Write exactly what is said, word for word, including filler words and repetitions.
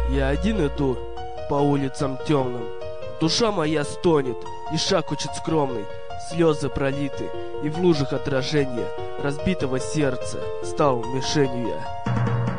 Я один иду по улицам темным. Душа моя стонет, и шаг очень скромный. Слезы пролиты, и в лужах отражения разбитого сердца стал мишенью я.